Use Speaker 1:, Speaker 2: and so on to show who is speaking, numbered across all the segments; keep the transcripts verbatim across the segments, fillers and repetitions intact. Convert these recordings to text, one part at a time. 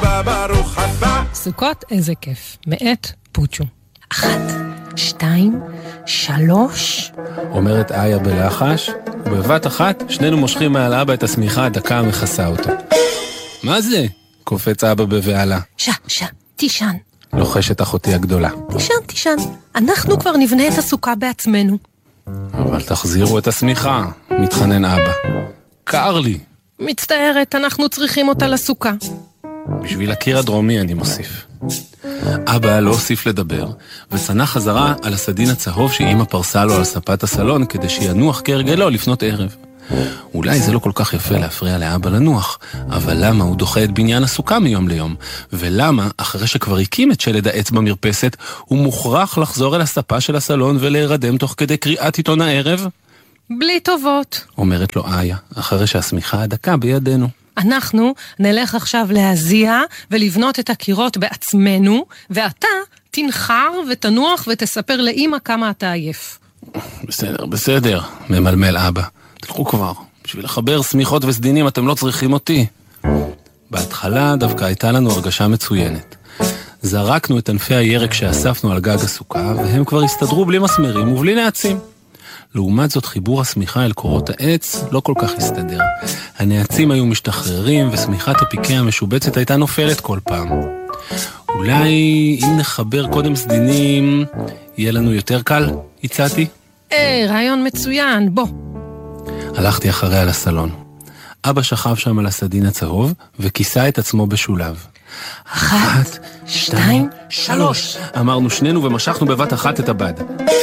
Speaker 1: טובה ברוך הבא.
Speaker 2: סוכות איזה כיף, מאת פוצ'ו. אחת, שתיים, שלוש,
Speaker 3: אומרת איה בלחש, ובבת אחת שנינו מושכים מעל אבא את השמיכה הדקה המכסה אותו. מה זה? קופץ אבא בבעלה.
Speaker 2: שה, שה, תישן.
Speaker 3: לוחשת אחותי הגדולה.
Speaker 2: תישן, תישן. אנחנו כבר נבנה את הסוכה בעצמנו.
Speaker 3: אבל תחזירו את השמיכה, מתחנן אבא. קר לי.
Speaker 2: מצטערת, אנחנו צריכים אותה לסוכה.
Speaker 3: בשביל הקיר הדרומי אני מוסיף. אבא לא הוסיף לדבר, וצנח חזרה על הסדין הצהוב שאמא פרסה לו על ספת הסלון כדי שינוח כהרגלו לפנות ערב. אולי זה לא כל כך יפה להפריע לאבא לנוח, אבל למה הוא דוחה את בניין הסוכה מיום ליום? ולמה, אחרי שכבר הקים את שלד העץ במרפסת, הוא מוכרח לחזור אל הספה של הסלון ולהירדם תוך כדי קריאת עיתון הערב?
Speaker 2: בלי טובות,
Speaker 3: אומרת לו איה, אחרי שהשמיכה הדקה בידינו.
Speaker 2: אנחנו נלך עכשיו להזיע ולבנות את הקירות בעצמנו, ואתה תנחר ותנוח ותספר לאמא כמה אתה עייף.
Speaker 3: בסדר, בסדר, ממלמל אבא. תלכו כבר, בשביל לחבר סמיכות וסדינים אתם לא צריכים אותי. בהתחלה דווקא הייתה לנו הרגשה מצוינת. זרקנו את ענפי הירק שאספנו על גג הסוכה, והם כבר הסתדרו בלי מסמרים ובלי נעצים. לעומת זאת חיבור הסמיכה אל קורות העץ לא כל כך הסתדר. הנעצים היו משתחררים וסמיכת הפיקה המשובצת הייתה נופלת כל פעם. אולי אם נחבר קודם סדינים יהיה לנו יותר קל, הצעתי.
Speaker 2: אה, רעיון מצוין, בוא.
Speaker 3: הלכתי אחריה לסלון. אבא שכב שם על הסדין הצהוב וכיסה את עצמו בשולב.
Speaker 2: אחת, שתיים, שלוש.
Speaker 3: אמרנו שנינו ומשכנו בבת אחת את הבד.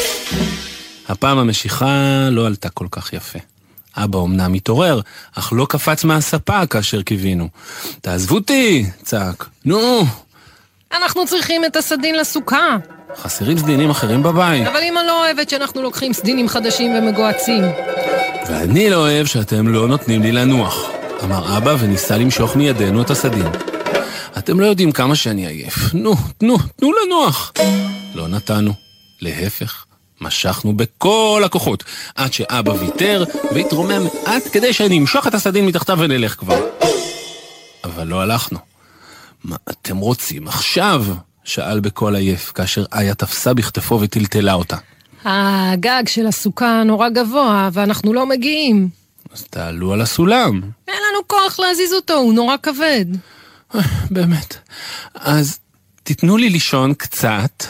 Speaker 3: הפעם המשיכה לא עלתה כל כך יפה. אבא אמנם מתעורר, אך לא קפץ מהספה כאשר קיווינו. תעזבו אותי, צעק. נו.
Speaker 2: אנחנו צריכים את הסדין לסוכה.
Speaker 3: חסרים סדינים אחרים בבית.
Speaker 2: אבל אמא לא אוהבת שאנחנו לוקחים סדינים חדשים ומגועצים.
Speaker 3: ואני לא אוהב שאתם לא נותנים לי לנוח, אמר אבא וניסה למשוך מידינו את הסדין. אתם לא יודעים כמה שאני עייף. נו, תנו, תנו לנוח. לא נתנו. להפך. משכנו בכל הכוחות, עד שאבא ויתר והתרומם עד כדי שאני אמשוך את הסדין מתחתיו ונלך כבר. אבל לא הלכנו. מה אתם רוצים עכשיו? שאל בקול עייף, כאשר איה תפסה בכתפו וטלטלה אותה.
Speaker 2: הגג של הסוכה נורא גבוה, ואנחנו לא מגיעים.
Speaker 3: אז תעלו על הסולם.
Speaker 2: אין לנו כוח להזיז אותו, הוא נורא כבד.
Speaker 3: באמת. אז תיתנו לי לישון קצת,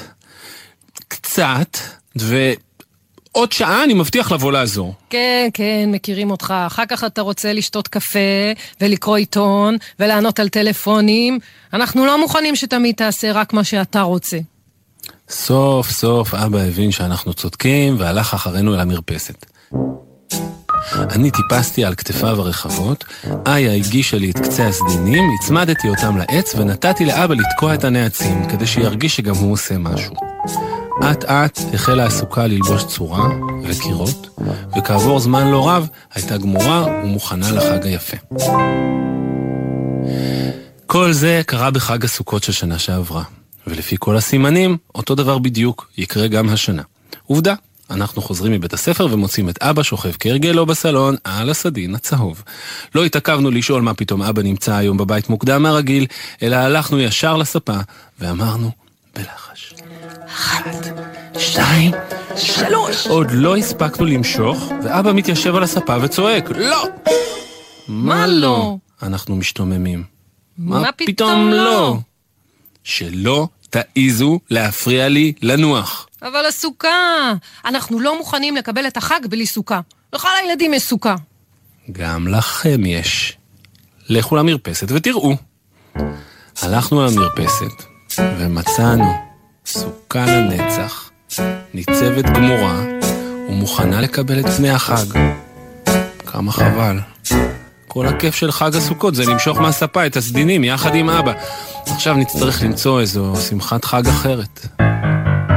Speaker 3: קצת, ועוד שעה אני מבטיח לבוא לעזור.
Speaker 2: כן, כן, מכירים אותך. אחר כך אתה רוצה לשתות קפה ולקרוא עיתון ולענות על טלפונים. אנחנו לא מוכנים שתמיד תעשה רק מה שאתה רוצה.
Speaker 3: סוף סוף אבא הבין שאנחנו צודקים והלך אחרינו אל המרפסת. אני טיפסתי על כתפיו הרחבות, איה הגישה לי את קצה הסדינים, הצמדתי אותם לעץ ונתתי לאבא לתקוע את הנעצים כדי שירגיש שגם הוא עושה משהו. עט עט החלה הסוכה ללבוש צורה וקירות, וכעבור זמן לא רב הייתה גמורה ומוכנה לחג היפה. כל זה קרה בחג הסוכות של שנה שעברה, ולפי כל הסימנים, אותו דבר בדיוק יקרה גם השנה. עובדה, אנחנו חוזרים מבית הספר ומוצאים את אבא שוכב כהרגלו בסלון על הסדין הצהוב. לא התעכבנו לשאול מה פתאום אבא נמצא היום בבית מוקדם מהרגיל, אלא הלכנו ישר לספה ואמרנו בלחש.
Speaker 2: אחת, שתיים, שלוש.
Speaker 3: עוד לא הספקנו למשוך, ואבא מתיישב על הספה וצועק, לא!
Speaker 2: מה לא?
Speaker 3: אנחנו משתוממים.
Speaker 2: מה פתאום לא?
Speaker 3: שלא תעיזו להפריע לי לנוח.
Speaker 2: אבל הסוכה, אנחנו לא מוכנים לקבל את החג בלי סוכה. לכל הילדים יש סוכה.
Speaker 3: גם לכם יש. לכו למרפסת ותראו. הלכנו למרפסת ומצאנו סוכה לנצח, ניצבת גמורה ומוכנה לקבל את פני החג. כמה חבל. כל הכיף של חג הסוכות זה למשוך מהספה את הסדינים יחד עם אבא. עכשיו נצטרך למצוא איזו שמחת חג אחרת.